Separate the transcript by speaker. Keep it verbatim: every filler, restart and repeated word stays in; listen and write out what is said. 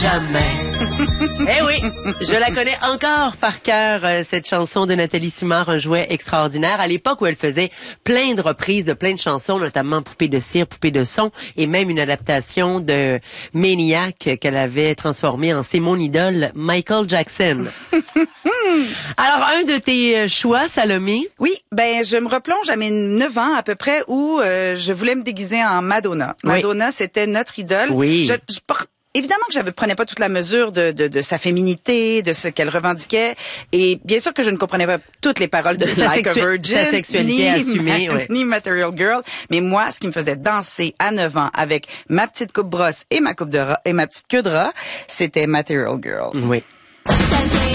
Speaker 1: Jamais. Eh oui, je la connais encore par cœur, euh, cette chanson de Nathalie Simard, un jouet extraordinaire. À l'époque où elle faisait plein de reprises de plein de chansons, notamment Poupée de cire, Poupée de son, et même une adaptation de Maniac qu'elle avait transformée en C'est mon idole, Michael Jackson. Alors, un de tes choix, Salomé?
Speaker 2: Oui, ben je me replonge à mes neuf ans à peu près où euh, je voulais me déguiser en Madonna. Madonna, oui. C'était notre idole.
Speaker 1: Oui.
Speaker 2: Je, je porte Évidemment que je ne prenais pas toute la mesure de, de, de sa féminité, de ce qu'elle revendiquait. Et bien sûr que je ne comprenais pas toutes les paroles de, de Like a Virgin,
Speaker 1: sa sexualité
Speaker 2: ni,
Speaker 1: assumée,
Speaker 2: ma,
Speaker 1: ouais.
Speaker 2: ni Material Girl. Mais moi, ce qui me faisait danser à neuf ans avec ma petite coupe brosse et ma coupe de rat, et ma petite queue de rat, c'était Material Girl.
Speaker 1: Oui.